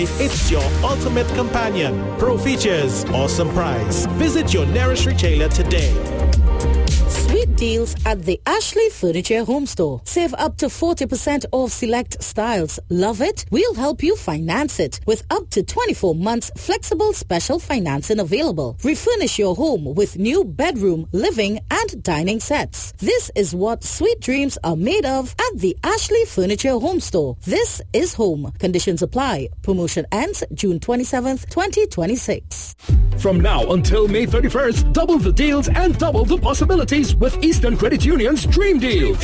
It's your ultimate companion. Pro features, awesome price. Visit your nearest retailer today. Sweet deals at the Ashley Furniture Home Store. Save up to 40% off select styles. Love it? We'll help you finance it with up to 24 months flexible special financing available. Refurnish your home with new bedroom, living, and dining sets. This is what sweet dreams are made of at the Ashley Furniture Home Store. This is home. Conditions apply. Promotion ends June 27th, 2026. From now until May 31st, double the deals and double the possibilities with Eastern Credit Union's Dream Deal.